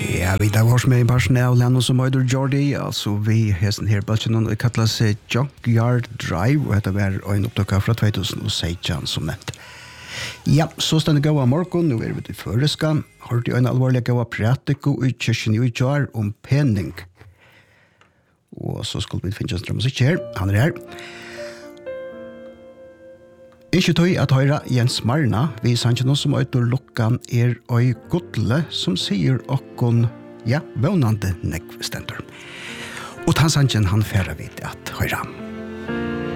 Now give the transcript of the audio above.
Ja, vi tar vars med en personell land som heter Jordi, altså vi hesten her på noen og kallar seg Junkyard Drive, og dette var en opptøkka fra 2016 som nevnt. Ja, så stande gav av morgen, nå vi til Føreska, hørte jeg en alvorlig gav av pratiko i kyrkjen i utjar om penning. Og så skulle vi finne en musikk her, han her. Ikke tøy at høyra Jens Marna, vi sannsyn noe som øyter lukkan og godle, som sier okkon, ja, vånande nekvestender. Og han sannsyn han færa vidt at høyra.